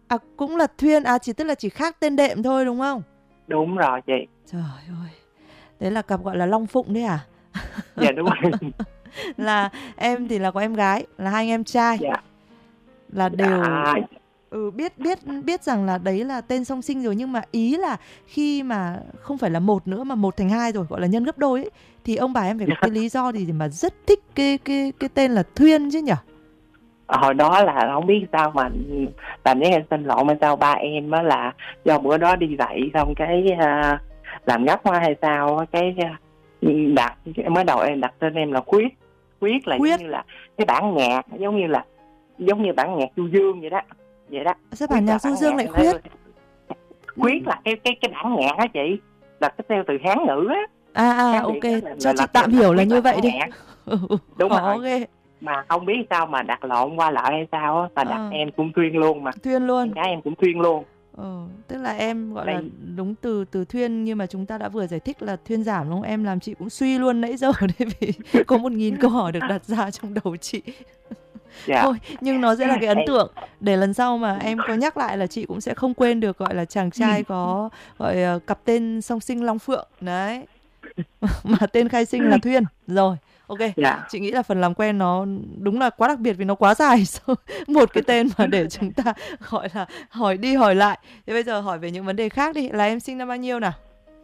À cũng là Thuyên, chỉ tức là chỉ khác tên đệm thôi đúng không? Đúng rồi chị. Trời ơi, đấy là cặp gọi là Long Phụng đấy à? Dạ đúng rồi. Là em thì là có em gái, là hai anh em trai, Dạ. là đều À, biết biết biết rằng là đấy là tên song sinh rồi, nhưng mà ý là khi mà không phải là một nữa mà một thành hai rồi, gọi là nhân gấp đôi ấy, thì ông bà em phải có cái lý do gì để mà rất thích cái tên là Thuyên chứ nhỉ? hồi đó là không biết sao mà làm với em sinh lộn hay sao, ba em á là do bữa đó đi dạy xong cái làm gấp hoa hay sao á, cái đặt mới đầu em đặt tên em là Quyết. Quyết là giống Quyết. như là cái bản nhạc, giống như bản nhạc du dương vậy đó, vậy đó. Sao Quyết bản nhạc là du bản dương nhạc. lại Khuyết? Quyết là cái bản nhạc đó chị, là cái theo từ Hán ngữ á. Hán Ok, Việt á cho chị là theo tạm là hiểu là Quyết như là vậy bản đi. nhạc. Đúng Khó rồi, ghê. mà không biết sao mà đặt lộn qua lại hay sao á, và đặt Ờ, em cũng Thuyên luôn, mà Thuyên luôn. em gái em cũng Thuyên luôn. Tức là em gọi là Đây. đúng từ Thuyên, nhưng mà chúng ta đã vừa giải thích là thuyên giảm đúng không? Em làm chị cũng suy luôn nãy giờ đấy, vì có 1.000 câu hỏi được đặt ra trong đầu chị. Dạ. Thôi, nhưng nó sẽ là cái ấn Em. tượng để lần sau mà em có nhắc lại là chị cũng sẽ không quên được, gọi là chàng trai có gọi cặp tên song sinh Long Phượng đấy. Mà tên khai sinh là Thuyên. Rồi, ok. Dạ. Chị nghĩ là phần làm quen nó đúng là quá đặc biệt vì nó quá dài. Một cái tên mà để chúng ta gọi là hỏi đi hỏi lại. Thế bây giờ hỏi về những vấn đề khác đi. Là em sinh năm bao nhiêu nào?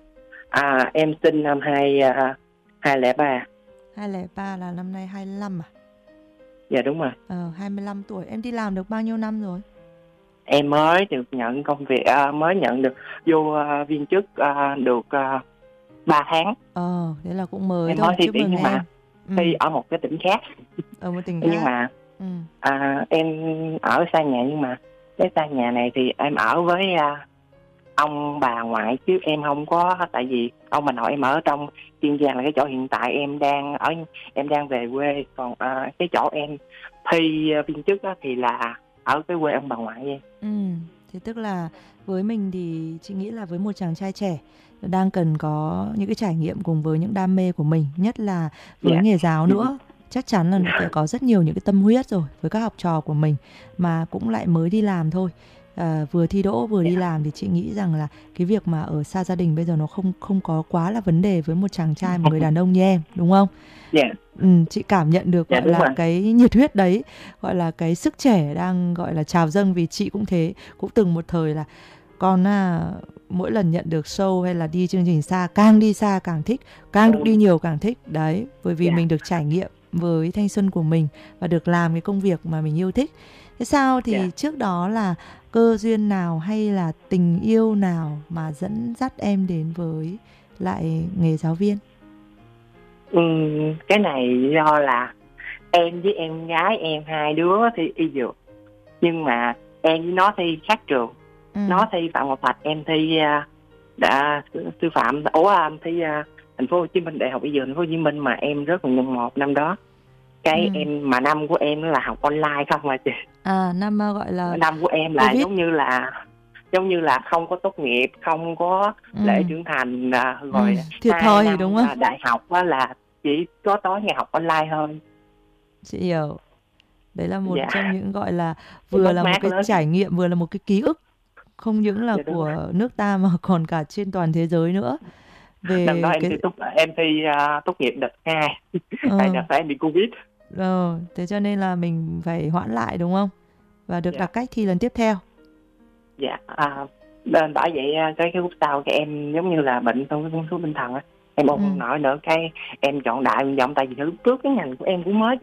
Em sinh năm 2003. 2003 là năm nay 25 à? Dạ đúng rồi. 25 tuổi. Em đi làm được bao nhiêu năm rồi? Em mới được nhận công việc, mới nhận được vô viên chức được 3 tháng. Thế là cũng mới Em thôi. mới thi Chúc tuyển mừng nhưng em. mà thi ở một cái tỉnh khác. Ở một tỉnh Nhưng khác. mà Ừ. em ở xa nhà, nhưng mà cái xa nhà này thì em ở với ông bà ngoại, chứ em không có, tại vì ông bà nội em ở trong Kiên Giang là cái chỗ hiện tại em đang ở, em đang về quê. Còn cái chỗ em thi viên chức á, thì là ở cái quê ông bà ngoại em. Thế tức là với mình thì chị nghĩ là với một chàng trai trẻ đang cần có những cái trải nghiệm cùng với những đam mê của mình, nhất là với Dạ. nghề giáo nữa, chắc chắn là phải có rất nhiều những cái tâm huyết rồi với các học trò của mình, mà cũng lại mới đi làm thôi. Vừa thi đỗ vừa đi làm thì chị nghĩ rằng là cái việc mà ở xa gia đình bây giờ nó không có quá là vấn đề với một chàng trai, một người đàn ông như em, đúng không? Dạ. Chị cảm nhận được Dạ gọi đúng là rồi. cái nhiệt huyết đấy, gọi là cái sức trẻ đang gọi là trào dâng, vì chị cũng thế, cũng từng một thời là con mỗi lần nhận được show hay là đi chương trình xa càng thích, càng được đi nhiều càng thích đấy, bởi vì Dạ. mình được trải nghiệm với thanh xuân của mình và được làm cái công việc mà mình yêu thích. Thế sao thì Dạ. trước đó là cơ duyên nào hay là tình yêu nào mà dẫn dắt em đến với lại nghề giáo viên? Cái này do là em với em gái em hai đứa thi y dược, nhưng mà em với nó thi khác trường. Nó thi Phạm Ngọc Thạch, em thi đã sư phạm, thi thành phố Hồ Chí Minh, Đại học Y Dược thành phố Hồ Chí Minh, mà em rớt vào môn 1 năm đó. Cái em mà năm của em là học online không mà chị. Năm gọi là Năm của em là Covid. giống như là không có tốt nghiệp, không có lễ trưởng thành, rồi thiệt 2 thòi năm đúng không? đại học á là chỉ có tối ngày học online thôi. Chị hiểu. Đấy là một Dạ. trong những gọi là vừa là một cái lớn. trải nghiệm, vừa là một cái ký ức không những là Dạ, của nước ta mà còn cả trên toàn thế giới nữa. Năm đó Về em cái thi tốt nghiệp đợt 2. Tại đợt đó em bị Covid. Thế cho nên là mình phải hoãn lại đúng không? Và được đặt cách thi lần tiếp theo. Dạ. Nên bởi vậy cái khúc sau cái em giống như là bệnh trong cái thuốc tinh thần á, em ôm không nổi nữa, cái em chọn đại nguyện vọng, tại vì lúc trước cái ngành của em cũng mới